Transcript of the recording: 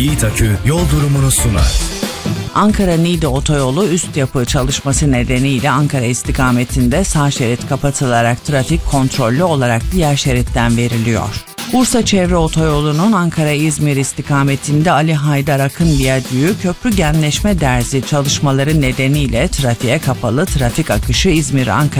Yiğit Akü yol durumunu sunar. Ankara-Niğde otoyolu üst yapı çalışması nedeniyle Ankara istikametinde sağ şerit kapatılarak trafik kontrollü olarak diğer şeritten veriliyor. Bursa Çevre Otoyolu'nun Ankara-İzmir istikametinde Ali Haydar Akın Viyadüğü köprü genleşme derzi çalışmaları nedeniyle trafiğe kapalı, trafik akışı İzmir-Ankara